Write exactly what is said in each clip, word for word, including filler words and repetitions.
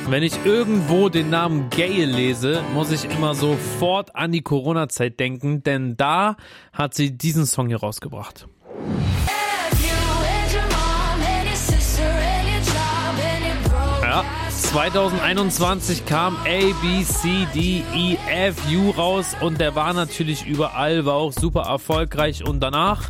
Wenn ich irgendwo den Namen Gayle lese, muss ich immer sofort an die Corona-Zeit denken, denn da hat sie diesen Song hier rausgebracht. Ja, zwanzig einundzwanzig kam A, B, C, D, E, F, U raus und der war natürlich überall, war auch super erfolgreich und danach,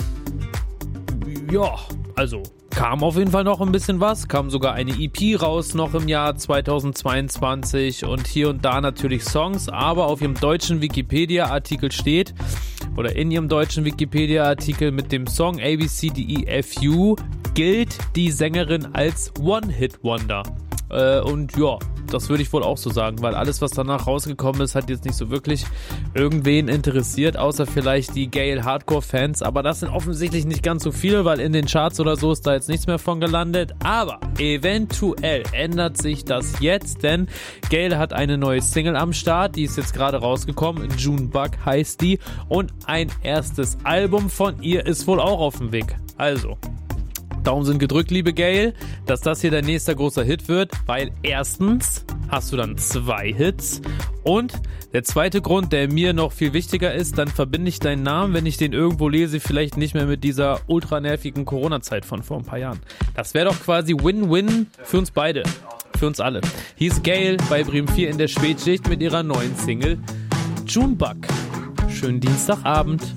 ja, also kam auf jeden Fall noch ein bisschen was, kam sogar eine E P raus noch im Jahr zweitausendzweiundzwanzig und hier und da natürlich Songs, aber auf ihrem deutschen Wikipedia-Artikel steht, oder in ihrem deutschen Wikipedia-Artikel mit dem Song A, B, C, D, E, F, U gilt die Sängerin als One-Hit-Wonder. Äh, und ja, das würde ich wohl auch so sagen, weil alles, was danach rausgekommen ist, hat jetzt nicht so wirklich irgendwen interessiert, außer vielleicht die Gayle-Hardcore-Fans, aber das sind offensichtlich nicht ganz so viele, weil in den Charts oder so ist da jetzt nichts mehr von gelandet, aber eventuell ändert sich das jetzt, denn Gayle hat eine neue Single am Start, die ist jetzt gerade rausgekommen, Junebug heißt die, und ein erstes Album von ihr ist wohl auch auf dem Weg, also Daumen sind gedrückt, liebe Gayle, dass das hier dein nächster großer Hit wird, weil erstens hast du dann zwei Hits und der zweite Grund, der mir noch viel wichtiger ist, dann verbinde ich deinen Namen, wenn ich den irgendwo lese, vielleicht nicht mehr mit dieser ultra nervigen Corona-Zeit von vor ein paar Jahren. Das wäre doch quasi Win-Win für uns beide, für uns alle. Hier ist Gayle bei Bremen vier in der Spätschicht mit ihrer neuen Single Junebug. Schönen Dienstagabend.